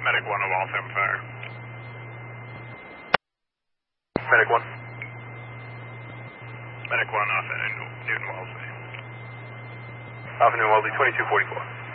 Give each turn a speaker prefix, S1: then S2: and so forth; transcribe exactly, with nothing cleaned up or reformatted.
S1: Medic one of Waltham Fire.
S2: Medic one.
S1: Medic one off at Newton Wellesley.
S2: Off of Newton Wellesley, twenty-two forty-four.